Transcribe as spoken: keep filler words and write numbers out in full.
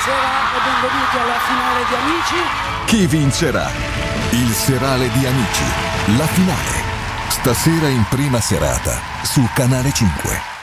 buonasera e benvenuti alla finale di Amici. Chi vincerà? Il serale di Amici, la finale. Stasera in prima serata su Canale cinque.